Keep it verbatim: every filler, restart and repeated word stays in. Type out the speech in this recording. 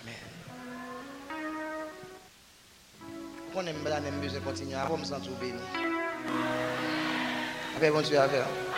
On aime bien la musique continue, avant de me sentir béni. Avec bon Dieu à faire.